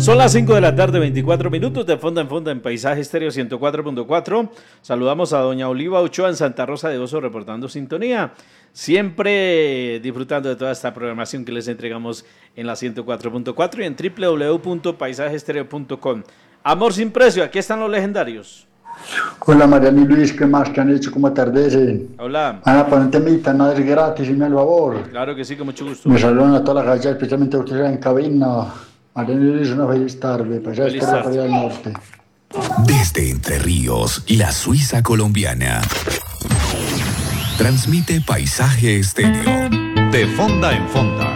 Son las 5 de la tarde, 24 minutos de Fonda en Fonda en Paisaje Estéreo 104.4. Saludamos a doña Oliva Ochoa en Santa Rosa de Oso reportando sintonía. Siempre disfrutando de toda esta programación que les entregamos en la 104.4 y en www.paisajeestereo.com. Amor sin precio, aquí están los legendarios. Hola Mariana y Luis, ¿qué más? ¿Qué han hecho? ¿Cómo atardecen? Hola. Ana, para un temita, nada es gratis, y me al favor. Claro que sí, con mucho gusto. Me saludan a toda la calle, especialmente a ustedes en cabina. Mariana y Luis, una feliz tarde. Paisaje Estéreo para allá del norte. Desde Entre Ríos, la Suiza colombiana. Transmite Paisaje Estéreo. De Fonda en Fonda.